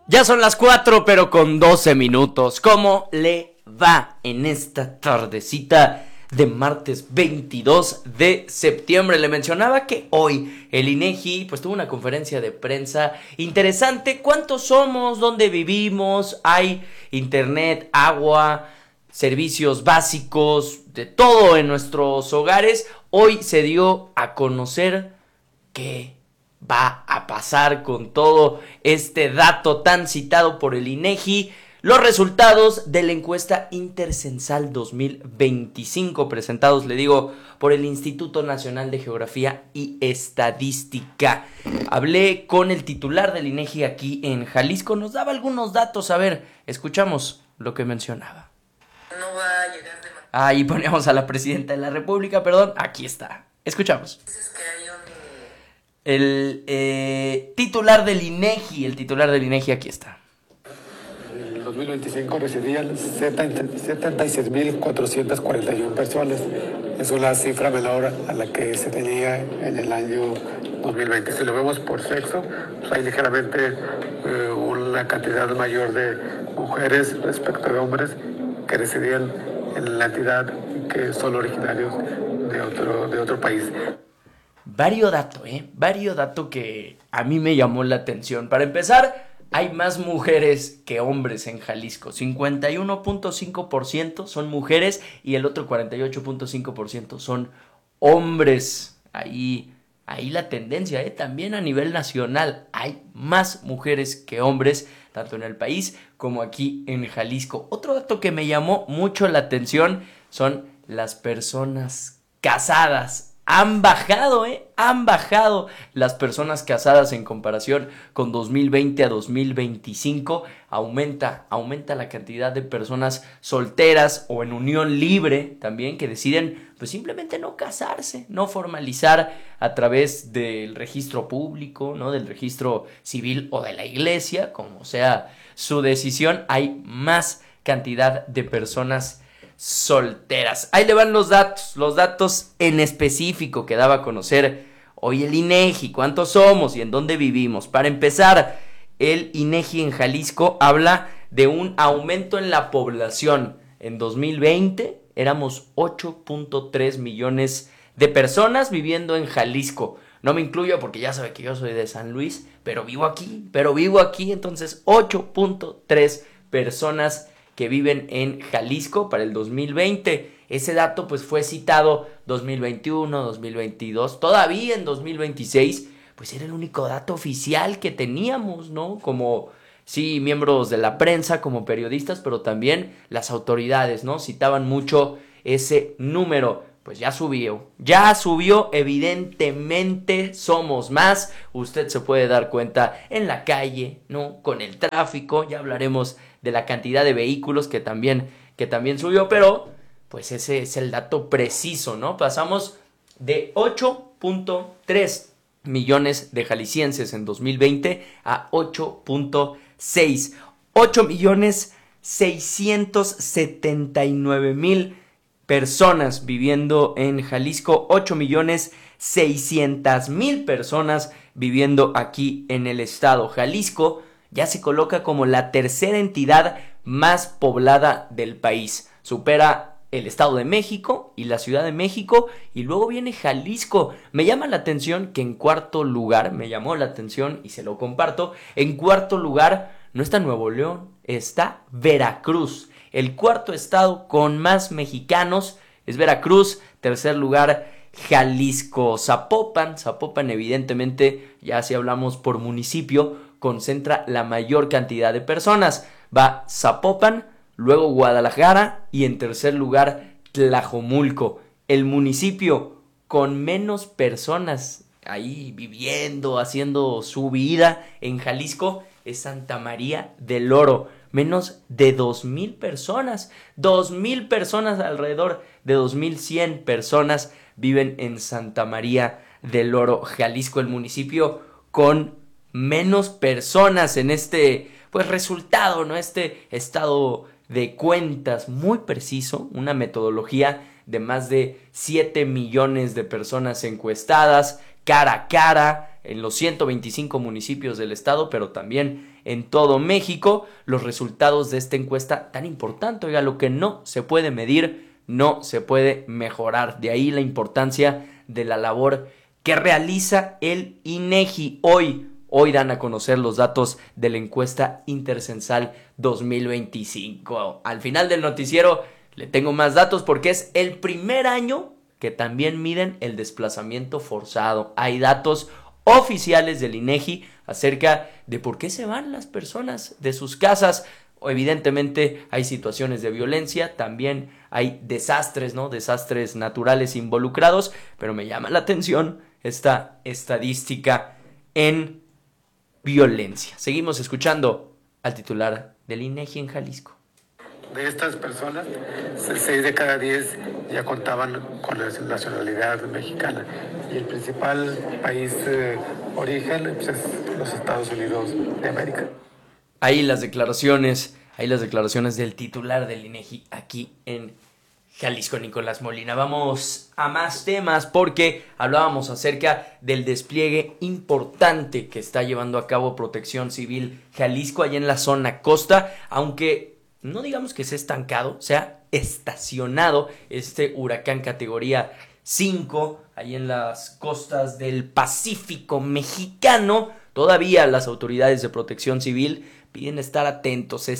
Ya son las 4, pero con 12 minutos. ¿Cómo le va en esta tardecita de martes 22 de septiembre? Le mencionaba que hoy el INEGI pues tuvo una conferencia de prensa interesante. ¿Cuántos somos? ¿Dónde vivimos? ¿Hay internet, agua, servicios básicos, de todo en nuestros hogares? Hoy se dio a conocer que va a pasar con todo este dato tan citado por el INEGI, los resultados de la encuesta intercensal 2025 presentados, le digo, por el Instituto Nacional de Geografía y Estadística. Hablé con el titular del INEGI aquí en Jalisco, nos daba algunos datos, a ver, escuchamos lo que mencionaba. No va a llegar de... Ahí poníamos a la presidenta de la República, perdón, aquí está, escuchamos. El titular del INEGI, aquí está. En el 2025 residían 76.441 personas. Es una cifra menor a la que se tenía en el año 2020. Si lo vemos por sexo, pues hay ligeramente una cantidad mayor de mujeres respecto de hombres que residían en la entidad que son originarios de otro país. Varios datos que a mí me llamó la atención. Para empezar, hay más mujeres que hombres en Jalisco. 51.5% son mujeres y el otro 48.5% son hombres. Ahí la tendencia, también a nivel nacional hay más mujeres que hombres, tanto en el país como aquí en Jalisco. Otro dato que me llamó mucho la atención son las personas casadas. Han bajado las personas casadas en comparación con 2020 a 2025. Aumenta la cantidad de personas solteras o en unión libre también que deciden pues simplemente no casarse, no formalizar a través del registro público, ¿no? Del registro civil o de la iglesia, como sea su decisión. Hay más cantidad de personas solteras. Ahí le van los datos en específico que daba a conocer hoy el INEGI, cuántos somos y en dónde vivimos. Para empezar, el INEGI en Jalisco habla de un aumento en la población. En 2020 éramos 8.3 millones de personas viviendo en Jalisco. No me incluyo porque ya sabe que yo soy de San Luis, pero vivo aquí, entonces 8.3 personas que viven en Jalisco para el 2020. Ese dato pues fue citado 2021, 2022, todavía en 2026, pues era el único dato oficial que teníamos, ¿no? Como, sí, miembros de la prensa, como periodistas, pero también las autoridades, ¿no? Citaban mucho ese número. Pues ya subió, evidentemente somos más, usted se puede dar cuenta en la calle, ¿no? Con el tráfico, ya hablaremos de la cantidad de vehículos que también subió, pero pues ese es el dato preciso, ¿no? Pasamos de 8.3 millones de jaliscienses en 2020 a 8.6, 8.679.000 personas viviendo en Jalisco, 8.600.000 personas viviendo aquí en el estado. Jalisco ya se coloca como la tercera entidad más poblada del país. Supera el Estado de México y la Ciudad de México y luego viene Jalisco. Me llama la atención que en cuarto lugar, me llamó la atención y se lo comparto, en cuarto lugar no está Nuevo León, está Veracruz. El cuarto estado con más mexicanos es Veracruz. Tercer lugar, Jalisco. Zapopan evidentemente, ya si hablamos por municipio, concentra la mayor cantidad de personas. Va Zapopan, luego Guadalajara y en tercer lugar Tlajomulco. El municipio con menos personas ahí viviendo, haciendo su vida en Jalisco es Santa María del Oro. Menos de 2,000 personas. 2,000 personas, alrededor de 2,100 personas viven en Santa María del Oro, Jalisco, el municipio con menos personas en este pues resultado, ¿no? Este estado de cuentas muy preciso, una metodología de más de 7 millones de personas encuestadas, cara a cara, en los 125 municipios del estado, pero también en todo México, los resultados de esta encuesta tan importante. Oiga, lo que no se puede medir, no se puede mejorar. De ahí la importancia de la labor que realiza el INEGI. Hoy dan a conocer los datos de la encuesta intercensal 2025. Al final del noticiero le tengo más datos porque es el primer año que también miden el desplazamiento forzado. Hay datos oficiales del INEGI acerca de por qué se van las personas de sus casas. Evidentemente hay situaciones de violencia, también hay desastres, ¿no? Desastres naturales involucrados, pero me llama la atención esta estadística en violencia. Seguimos escuchando al titular del INEGI en Jalisco. De estas personas, 6 de cada 10 ya contaban con la nacionalidad mexicana. Y el principal país de origen pues, es los Estados Unidos de América. Ahí las declaraciones del titular del INEGI aquí en Jalisco, Nicolás Molina. Vamos a más temas porque hablábamos acerca del despliegue importante que está llevando a cabo Protección Civil Jalisco allá en la zona costa, aunque no digamos que se ha estancado, se ha estacionado este huracán categoría 5 ahí en las costas del Pacífico mexicano. Todavía las autoridades de Protección Civil piden estar atentos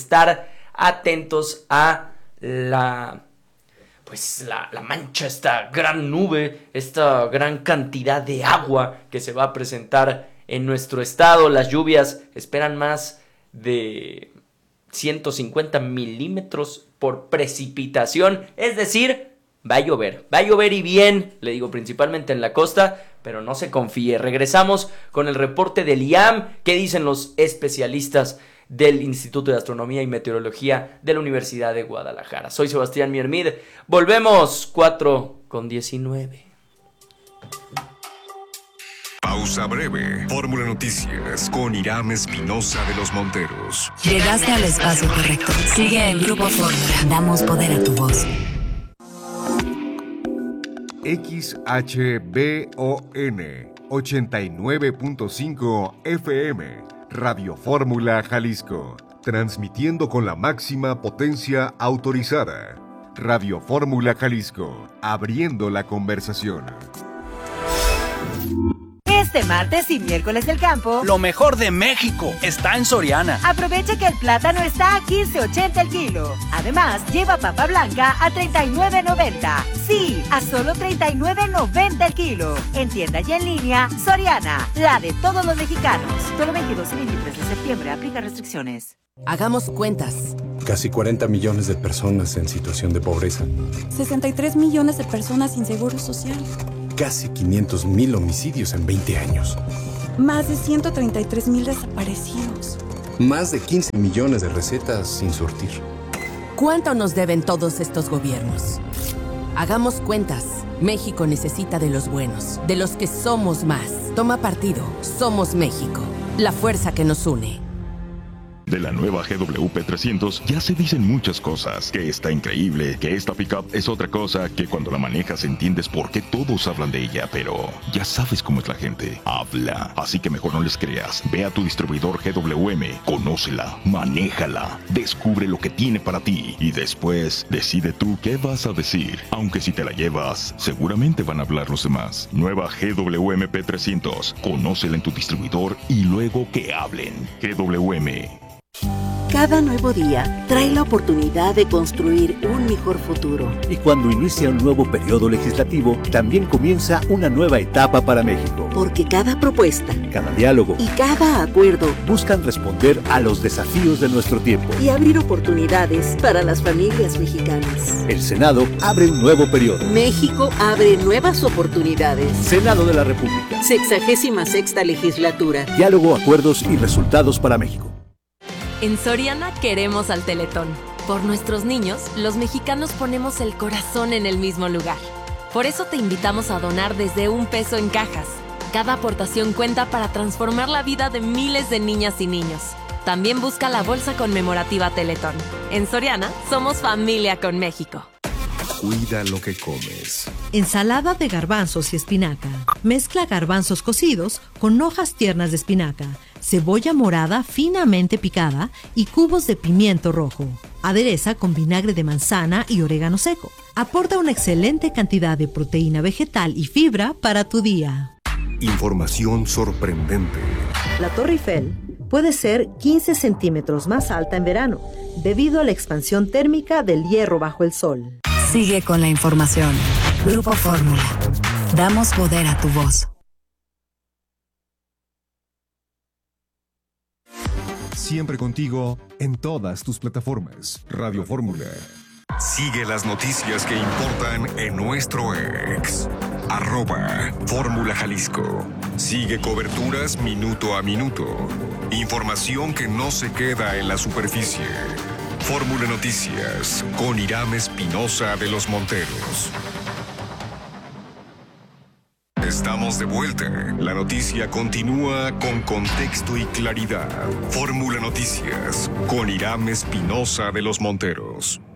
a la mancha, esta gran nube, esta gran cantidad de agua que se va a presentar en nuestro estado. Las lluvias esperan más de 150 milímetros por precipitación, es decir, va a llover y bien, le digo principalmente en la costa, pero no se confíe. Regresamos con el reporte del IAM. ¿Qué dicen los especialistas del Instituto de Astronomía y Meteorología de la Universidad de Guadalajara? Soy Sebastián Miermid, volvemos 4:19. Pausa breve. Fórmula Noticias con Irán Espinosa de los Monteros. Llegaste al espacio correcto. Sigue en Grupo Fórmula. Damos poder a tu voz. XHBON 89.5 FM. Radio Fórmula Jalisco. Transmitiendo con la máxima potencia autorizada. Radio Fórmula Jalisco. Abriendo la conversación. Este martes y miércoles del campo, lo mejor de México está en Soriana. Aprovecha que el plátano está a 15.80 el kilo. Además, lleva papa blanca a 39.90. Sí, a solo 39.90 el kilo. En tienda y en línea, Soriana, la de todos los mexicanos. Solo 22 y 23 de septiembre, aplica restricciones. Hagamos cuentas. Casi 40 millones de personas en situación de pobreza. 63 millones de personas sin seguro social. Casi 500,000 homicidios en 20 años. Más de 133,000 desaparecidos. Más de 15 millones de recetas sin surtir. ¿Cuánto nos deben todos estos gobiernos? Hagamos cuentas. México necesita de los buenos, de los que somos más. Toma partido. Somos México. La fuerza que nos une. De la nueva GWP 300 ya se dicen muchas cosas, que está increíble, que esta pickup es otra cosa, que cuando la manejas entiendes por qué todos hablan de ella, pero ya sabes cómo es la gente, habla, así que mejor no les creas. Ve a tu distribuidor GWM, conócela, manéjala, descubre lo que tiene para ti y después decide tú qué vas a decir, aunque si te la llevas, seguramente van a hablar los demás. Nueva GWM 300, conócela en tu distribuidor y luego que hablen. GWM. Cada nuevo día trae la oportunidad de construir un mejor futuro. Y cuando inicia un nuevo periodo legislativo, también comienza una nueva etapa para México. Porque cada propuesta, cada diálogo y cada acuerdo buscan responder a los desafíos de nuestro tiempo y abrir oportunidades para las familias mexicanas. El Senado abre un nuevo periodo. México abre nuevas oportunidades. Senado de la República. 66ª legislatura. Diálogo, acuerdos y resultados para México. En Soriana queremos al Teletón. Por nuestros niños, los mexicanos ponemos el corazón en el mismo lugar. Por eso te invitamos a donar desde $1 en cajas. Cada aportación cuenta para transformar la vida de miles de niñas y niños. También busca la bolsa conmemorativa Teletón. En Soriana, somos familia con México. Cuida lo que comes. Ensalada de garbanzos y espinaca. Mezcla garbanzos cocidos con hojas tiernas de espinaca, cebolla morada finamente picada y cubos de pimiento rojo. Adereza con vinagre de manzana y orégano seco. Aporta una excelente cantidad de proteína vegetal y fibra para tu día. Información sorprendente. La Torre Eiffel puede ser 15 centímetros más alta en verano, debido a la expansión térmica del hierro bajo el sol. Sigue con la información. Grupo Fórmula. Damos poder a tu voz. Siempre contigo en todas tus plataformas. Radio Fórmula. Sigue las noticias que importan en nuestro ex. @Fórmula Jalisco. Sigue coberturas minuto a minuto. Información que no se queda en la superficie. Fórmula Noticias con Irán Espinosa de los Monteros. Estamos de vuelta. La noticia continúa con contexto y claridad. Fórmula Noticias con Irán Espinosa de los Monteros.